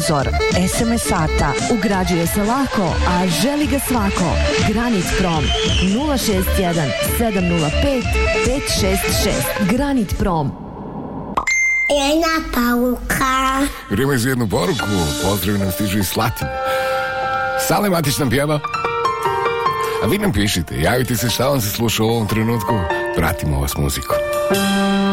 senzor SMS-ata. Ugrađuje se lako, a želi ga svako. Granit Prom 061 705 566. Granit Prom. Jedna paluka. Vrijeme za jednu poruku. Pozdrav nam stižu iz Slatine. Sale Matić nam pjeva. A vi nam pišite, javite se šta vam se sluša u ovom trenutku. Pratimo vas muziku.